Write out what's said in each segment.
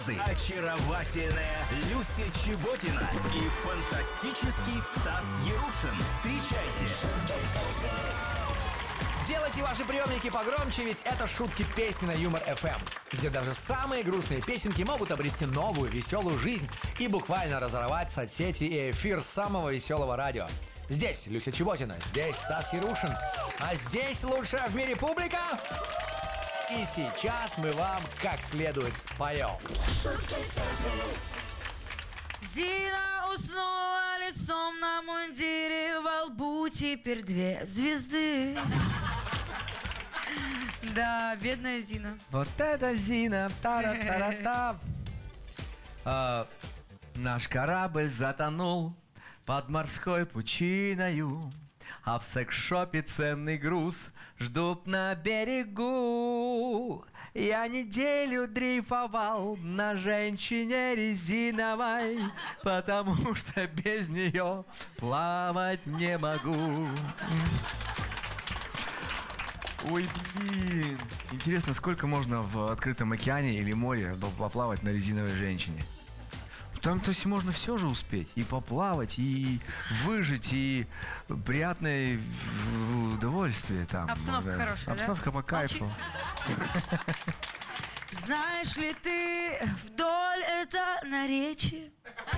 Очаровательная Люся Чеботина и фантастический Стас Ярушин. Встречайте! Делайте ваши приемники погромче, ведь это шутки песни на Юмор ФМ, где даже самые грустные песенки могут обрести новую веселую жизнь и буквально разорвать соцсети и эфир самого веселого радио. Здесь Люся Чеботина, здесь Стас Ярушин, а здесь лучшая в мире публика. И сейчас мы вам как следует споем. Зина уснула лицом на мундире, во лбу теперь 2 звезды. Да, бедная Зина. Вот это Зина, та-ра-та-ра-та. Наш корабль затонул под морской пучиною, а в секс-шопе ценный груз ждут на берегу. Я неделю дрейфовал на женщине резиновой, потому что без нее плавать не могу. Ой, блин. Интересно, сколько можно в открытом океане или море поплавать на резиновой женщине? Там, то есть, можно все же успеть. И поплавать, и выжить, и приятное удовольствие там. Обстановка хорошая, обстановка да? по кайфу. Знаешь ли ты вдоль это наречие?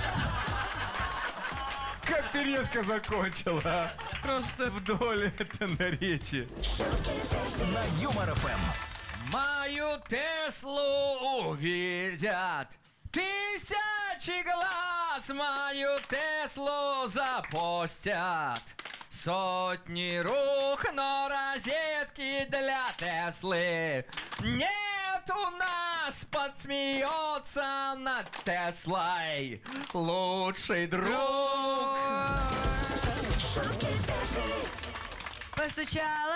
Как ты резко закончила, а? Просто вдоль это наречие. На Юмор ФМ. Мою Теслу увидят 1000 глаз, мою Теслу запостят 100 рук, но розетки для Теслы нет у нас. Подсмеется над Теслой лучший друг. Постучала